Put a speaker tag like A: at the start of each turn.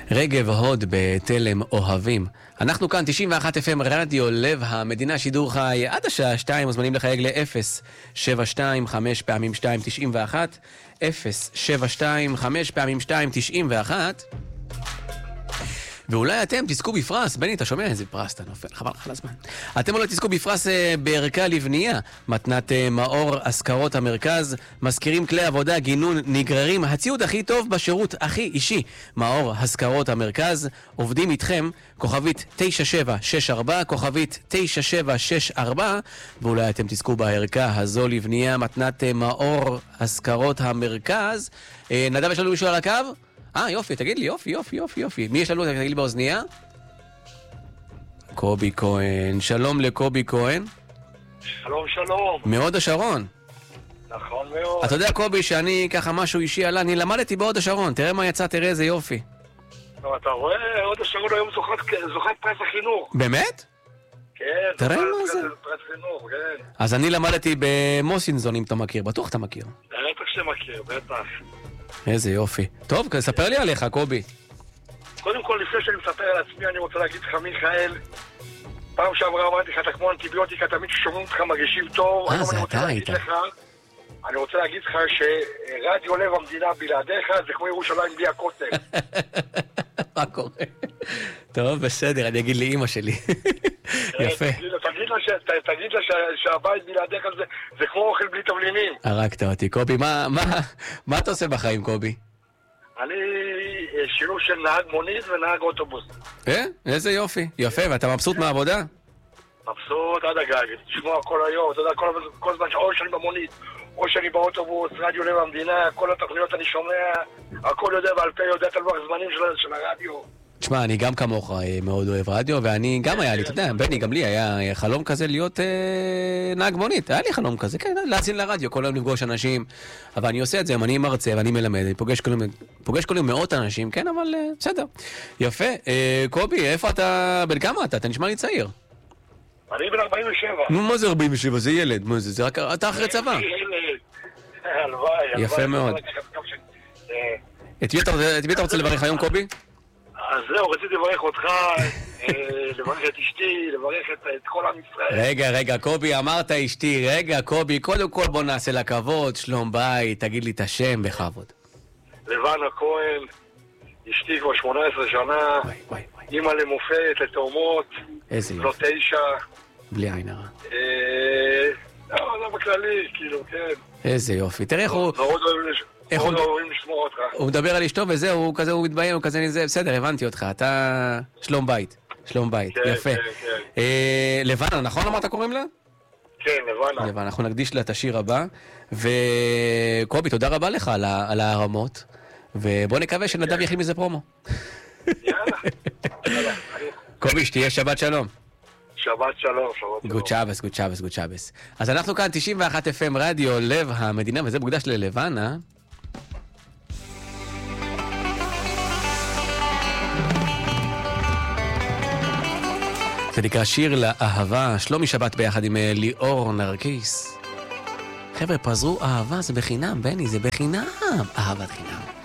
A: רגב הוד בתלם אוהבים. אנחנו כאן 91 FM רדיו לב המדינה, שידור חי עד השעה 2, מוזמנים לחייג ל-072 5 פעמים 2 91 072 5 פעמים 2 91. ואולי אתם תזכו בפרס, בני, אתה שומע איזה פרס, אתה נופל, חבל לך לזמן. אתם אולי תזכו בפרס בערכה לבנייה, מתנת מאור אזכרות המרכז, מזכירים כלי עבודה, גינון, נגררים, הציוד הכי טוב בשירות הכי אישי. מאור אזכרות המרכז, עובדים איתכם, כוכבית 9764, כוכבית 9764, ואולי אתם תזכו בערכה הזו לבנייה, מתנת מאור אזכרות המרכז. נדב, יש לנו מישהו על הקו? יופי, תגיד לי, יופי. מי יש לנו? תגיד לי באוזנייה? קובי כהן. שלום לקובי כהן.
B: שלום.
A: מהוד השרון.
B: נכון מאוד.
A: אתה יודע, קובי, שאני ככה משהו אישי עלה, אני למדתי בהוד השרון, תראה מה יצא, תראה איזה יופי.
B: אתה רואה, הוד השרון היום זוכת פרס החינוך.
A: באמת?
B: כן.
A: תראה מה זה.
B: פרס חינוך, כן.
A: אז אני למדתי במוסינזון, אם אתה מכיר, בטוח אתה מכיר.
B: בטח שמכיר, בטח.
A: איזה יופי. טוב, ספר לי עליך, קובי.
B: קודם כל, לפני שאני מספר על עצמי, אני רוצה להגיד לך, מיכאל, פעם שעברה אמרתי לך, אתה כמו אנטיביוטיקה, תמיד ששומעים אותך מרגישים טוב.
A: זה אתה היית.
B: אני רוצה להגיד לך שרדיו לב המדינה בלעדיך זה כמו ירושלים בלי הכותל.
A: מה קורה? טוב, בסדר, אני אגיד לאמא שלי. יפה.
B: תגיד לה שהבית בלעדיך זה כמו אוכל בלי תבלינים.
A: הרגת אותי, קובי. מה אתה עושה בחיים, קובי?
B: אני שילוב של נהג מונית ונהג אוטובוס.
A: איזה יופי. יפה, ואתה מבסוט מהעבודה?
B: מבסוט עד הגג. תשמוע כל היום, אתה יודע, כל זמן או שאני במונית, או שאני באוטובוס, רדיו לב המדינה, כל התוכניות אני שומע, הכל יודע בעל פה, יודע את הלוח זמנים של הרדיו.
A: תשמע, אני גם כמוך מאוד אוהב רדיו, ואני גם היה לי, אתה יודע, בני, גם לי היה חלום כזה להיות נהג מונית. היה לי חלום כזה, כן, להאזין לרדיו, כל היום לפגוש אנשים, אבל אני עושה את זה, אני מרצה ואני מלמד, אני פוגש כל יום מאות אנשים, כן, אבל בסדר. יפה. קובי, איפה אתה, בן כמה אתה? אתה נשמע לי צעיר.
B: אני בן 47.
A: נו, מה זה 47? זה ילד, מה זה? זה רק, אתה אחרי צבא.
B: הלוואי.
A: יפה מאוד. את מי אתה רוצה לברך היום, קובי?
B: אז זהו, רציתי לברך אותך, לברך את אשתי, לברך את כל עם ישראל.
A: רגע, קובי, אמרת אשתי, קובי, קודם כל בוא נעשה לה כבוד, שלום בית, תגיד לי את השם בכבוד.
B: לבנה כהן, אשתי כבר 18 שנה, אמא למופת, לתאומות,
A: איזה
B: לא 9.
A: בלי עין הרע.
B: לא בכללי, כאילו, כן.
A: איזה יופי, תראה איך הוא...
B: מאוד אוהבים לשמור אותך.
A: הוא מדבר על אשתו וזה, הוא כזה, הוא מתביים, הוא כזה, בסדר, הבנתי אותך, אתה שלום בית, יפה. לבנה, נכון אמרת קוראים לה?
B: כן, לבנה.
A: אנחנו נקדיש לה את השיר הבא, וקובי, תודה רבה לך על ההרמות, ובוא נקווה שנדב יכין מזה פרומו.
B: יאללה.
A: קובי, שתהיה שבת שלום.
B: שבת שלום.
A: גוד שבס. אז אנחנו כאן 91 FM רדיו לב המדינה, וזה מוקדש ללבנה. זה נקרא שיר לאהבה, שלומי שבת ביחד עם ליאור נרקיס. חבר'ה, פזרו אהבה, זה בחינם, בני, זה בחינם. אהבת חינם.